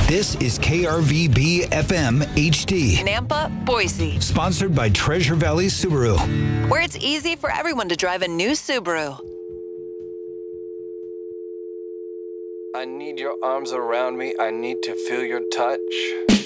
This is KRVB FM HD. Nampa, Boise. Sponsored by Treasure Valley Subaru. Where it's easy for everyone to drive a new Subaru. I need your arms around me. I need to feel your touch.